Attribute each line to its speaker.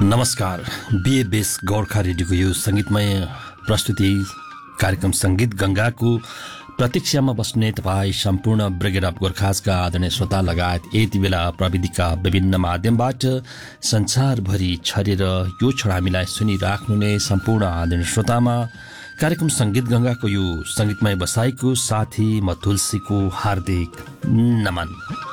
Speaker 1: नमस्कार। BA base Gorkha रेडियोको यो संगीतमय प्रस्तुति कार्यक्रम संगीत गंगाको प्रतीक्षामा बस्ने तपाईँ सम्पूर्ण ब्रिगेड अफ गोर्खाजका आदरणीय श्रोता लगायत यति बेला प्रविधिका विभिन्न माध्यमबाट संसारभरि छरेर यो क्षण हामीलाई सुनिराख्नुहुने सम्पूर्ण आदरणीय श्रोतामा कार्यक्रम संगीत गंगाको यो संगीतमय बसाईको साथी म तुलसीको हार्दिक नमन।